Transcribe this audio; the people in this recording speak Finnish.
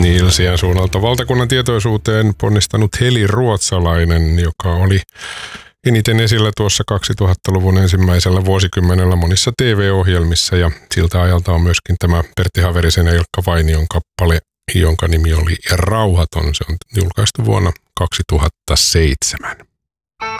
Nilsiän suunnalta valtakunnan tietoisuuteen ponnistanut Heli Ruotsalainen, joka oli eniten esillä tuossa 2000-luvun ensimmäisellä vuosikymmenellä monissa TV-ohjelmissa, ja siltä ajalta on myöskin tämä Pertti Haverisen ja Ilkka Vainion kappale, jonka nimi oli Rauhaton. Se on julkaistu vuonna 2007.